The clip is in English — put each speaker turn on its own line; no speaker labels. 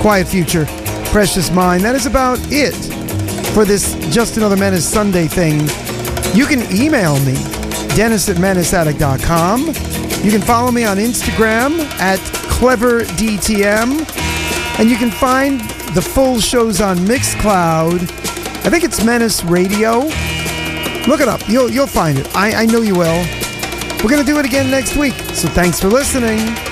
Quiet Future, Precious Mind. That is about it for this Just Another Menace Sunday thing. You can email me, Dennis@menaceaddict.com. You can follow me on Instagram at CleverDTM. And you can find the full shows on Mixcloud. I think it's Menace Radio. Look it up. You'll find it. I know you will. We're going to do it again next week. So thanks for listening.